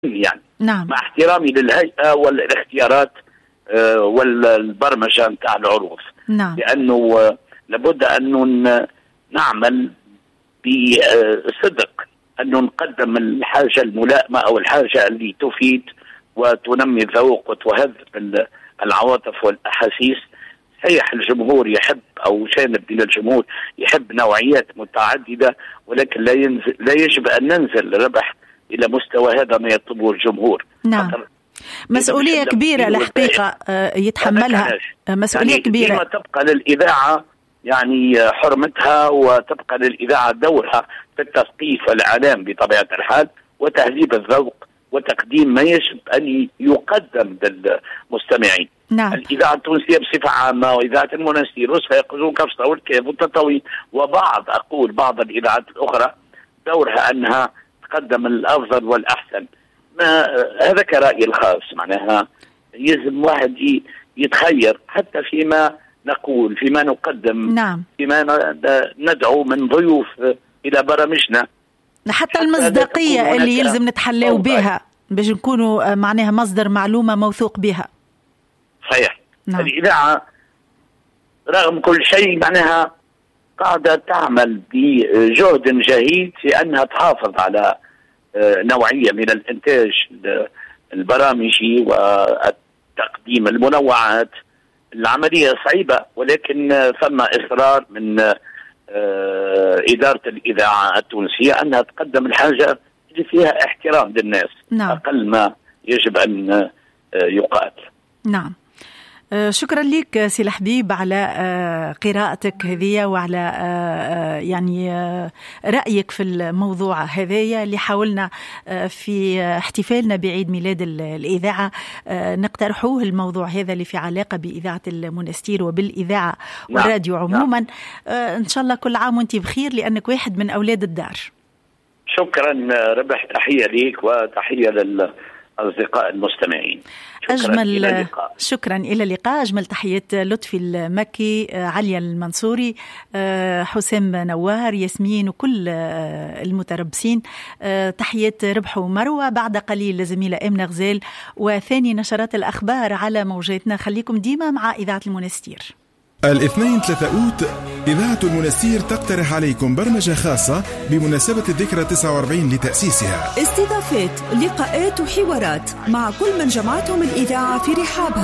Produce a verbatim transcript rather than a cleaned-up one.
يعني نعم. مع احترامي للهيئة والاختيارات والبرمجة نتاع العروض. نعم. لأنه لابد أن نعمل بصدق، أنه نقدم الحاجة الملائمة أو الحاجة اللي تفيد وتنمي الذوق وتهذب العواطف والأحاسيس. صحيح الجمهور يحب أو جانب من الجمهور يحب نوعيات متعددة، ولكن لا, ينزل لا يجب أن ننزل ربح إلى مستوى هذا ما يطلبه الجمهور. نعم. مسؤولية كبيرة الحقيقة يتحملها، مسؤولية كبيرة. كما تبقى للإذاعة يعني حرمتها، وتبقى للإذاعة دورها في التثقيف والإعلام بطبيعة الحال، وتهذيب الذوق وتقديم ما يجب أن يقدم للمستمعين. نعم. الإذاعة التونسية بصفة عامة وإذاعة المنستير وسيقظون كفصة والكيف والتطوي وبعض أقول بعض الإذاعات الأخرى دورها أنها تقدم الأفضل والأحسن. ما هذا كرأيي الخاص، معناها يلزم واحد يتخير حتى فيما نقول، فيما نقدم. نعم. فيما ندعو من ضيوف إلى برامجنا، حتى المصداقية اللي يلزم نتحلوا بها باش نكونوا معناها مصدر معلومة موثوق بها. صحيح. نعم. الإذاعة رغم كل شيء معناها قاعدة تعمل بجهد جهيد في أنها تحافظ على نوعية من الإنتاج البرامجي وتقديم المنوعات. العملية صعيبة، ولكن ثم إصرار من إدارة الإذاعة التونسية أنها تقدم الحاجة اللي فيها احترام للناس. نعم. أقل ما يجب أن يقال. نعم. شكرا لك سي الحبيب على قراءتك هذه وعلى يعني رأيك في الموضوع هذايا اللي حاولنا في احتفالنا بعيد ميلاد الإذاعة نقترحوه. الموضوع هذا اللي في علاقة بإذاعة المنستير وبالإذاعة والراديو عموما. إن شاء الله كل عام وانت بخير، لأنك واحد من أولاد الدار. شكرا ربح، تحية ليك وتحية لل أصدقاء المستمعين. شكرا. أجمل إلى شكرا إلى اللقاء. أجمل تحيات لطفي المكي، عليا المنصوري، حسام نوار، ياسمين وكل المتربصين. تحيات ربح ومروة. بعد قليل زميلة آمنة غزال وثاني نشرات الأخبار على موجاتنا. خليكم ديما مع إذاعة المنستير. الاثنين ثلاثة أوت إذاعة المنستير تقترح عليكم برمجة خاصة بمناسبة الذكرى تسعة وأربعين لتأسيسها. استضافات، لقاءات وحوارات مع كل من جمعتهم الإذاعة في رحابها.